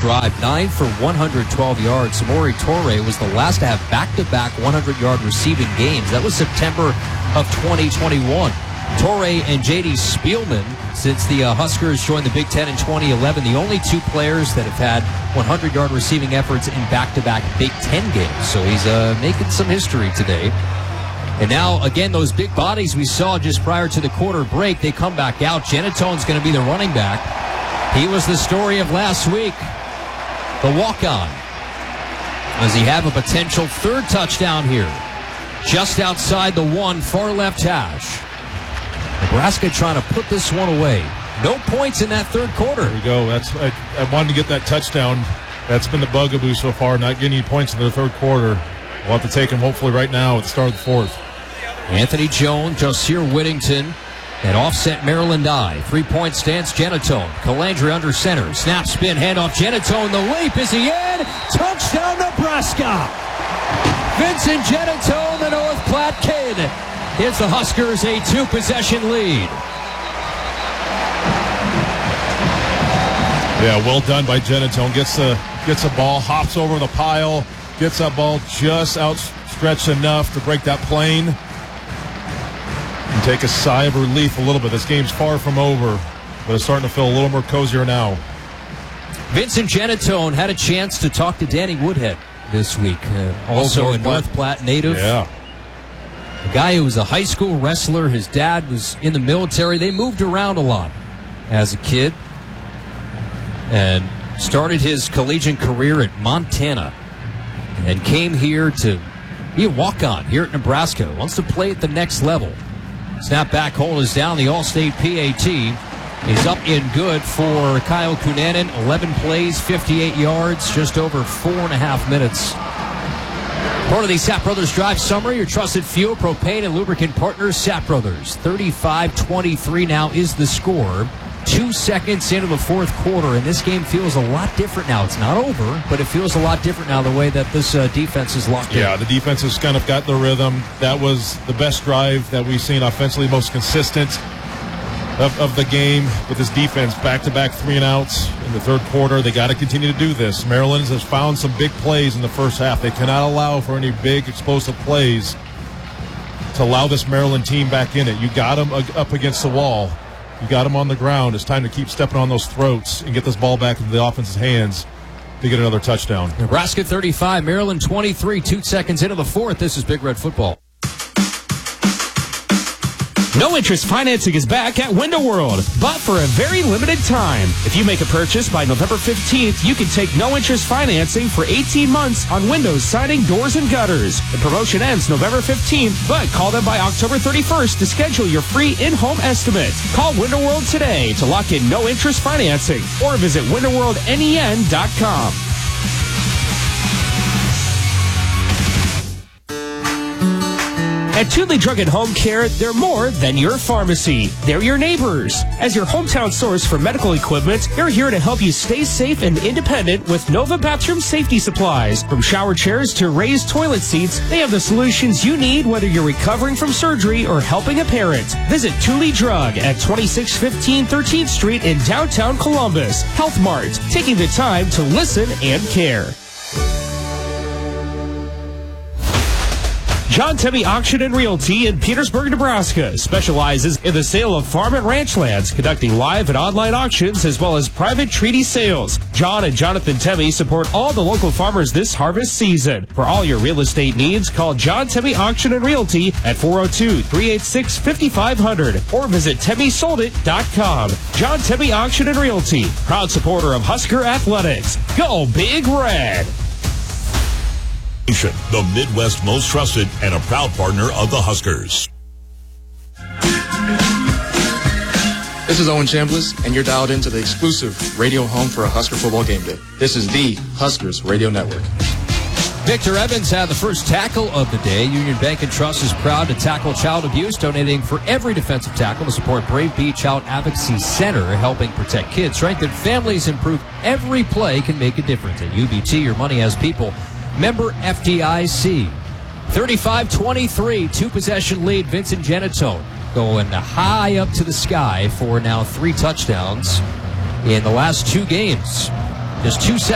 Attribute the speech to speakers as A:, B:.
A: drive, 9 for 112 yards. Samori Toure was the last to have back-to-back 100-yard receiving games. That was September of 2021. Toure and J.D. Spielman, since the Huskers joined the Big Ten in 2011, the only two players that have had 100-yard receiving efforts in back-to-back Big Ten games. So he's making some history today. And now, again, those big bodies we saw just prior to the quarter break, they come back out. Genetone's going to be the running back. He was the story of last week, the walk-on. Does he have a potential third touchdown here? Just outside the 1, far left hash. Nebraska trying to put this one away. No points in that third quarter.
B: There we go. I wanted to get that touchdown. That's been the bugaboo so far, not getting any points in the third quarter. We'll have to take him hopefully right now at the start of the fourth.
A: Anthony Jones, Josir Whittington, and offset Maryland I. 3-point stance, Genetone. Calandre under center. Snap, spin, handoff, Genetone. The leap, is he in? Touchdown, Nebraska! Vincent Genetone, the North Platte kid, gives the Huskers a 2-possession lead.
B: Yeah, well done by Genetone. Gets a ball, hops over the pile, gets that ball just outstretched enough to break that plane. And take a sigh of relief a little bit. This game's far from over, but it's starting to feel a little more cozier now.
A: Vincent Genetone had a chance to talk to Danny Woodhead this week. Also a North Platte native.
B: Yeah.
A: A guy who was a high school wrestler. His dad was in the military. They moved around a lot as a kid. And started his collegiate career at Montana. And came here to be a walk-on here at Nebraska. Wants to play at the next level. Snap back, hold is down. The All-State PAT is up in good for Kyle Cunanan. 11 plays, 58 yards, just over 4.5 minutes. Part of the Sapp Brothers Drive Summary, your trusted fuel, propane, and lubricant partners, Sapp Brothers. 35-23 now is the score. 2 seconds into the fourth quarter, and this game feels a lot different now. It's not over, but it feels a lot different now the way that this defense is locked in.
B: Yeah, the defense has kind of got the rhythm. That was the best drive that we've seen offensively, most consistent of the game with this defense. Back-to-back 3-and-outs in the third quarter. They got to continue to do this. Maryland has found some big plays in the first half. They cannot allow for any big explosive plays to allow this Maryland team back in it. You got them up against the wall. You got them on the ground. It's time to keep stepping on those throats and get this ball back into the offense's hands to get another touchdown.
A: Nebraska 35, Maryland 23, 2 seconds into the fourth. This is Big Red Football.
C: No interest financing is back at Window World, but for a very limited time. If you make a purchase by November 15th, you can take no interest financing for 18 months on windows, siding, doors, and gutters. The promotion ends November 15th, but call them by October 31st to schedule your free in-home estimate. Call Window World today to lock in no interest financing or visit windowworldnen.com. At Tudley Drug and Home Care, they're more than your pharmacy. They're your neighbors. As your hometown source for medical equipment, they're here to help you stay safe and independent with Nova Bathroom Safety Supplies. From shower chairs to raised toilet seats, they have the solutions you need whether you're recovering from surgery or helping a parent. Visit Tudley Drug at 2615 13th Street in downtown Columbus. Health Mart, taking the time to listen and care. John Temme Auction and Realty in Petersburg, Nebraska specializes in the sale of farm and ranch lands, conducting live and online auctions as well as private treaty sales. John and Jonathan Temme support all the local farmers this harvest season. For all your real estate needs, call John Temme Auction and Realty at 402-386-5500 or visit TemmeSoldIt.com. John Temme Auction and Realty, proud supporter of Husker Athletics. Go Big Red!
D: The Midwest most trusted and a proud partner of the Huskers.
E: This is Owen Chambliss, and you're dialed into the exclusive radio home for a Husker football game day. This is the Huskers Radio Network.
A: Victor Evans had the first tackle of the day. Union Bank and Trust is proud to tackle child abuse, donating for every defensive tackle to support Brave Bee Child Advocacy Center, helping protect kids. Strengthen families, improve every play can make a difference. At UBT, your money has people. Member FDIC. 35-23, 2-possession lead. Vincent Genetone going high up to the sky for now 3 touchdowns in the last 2 games. Just 2 seconds.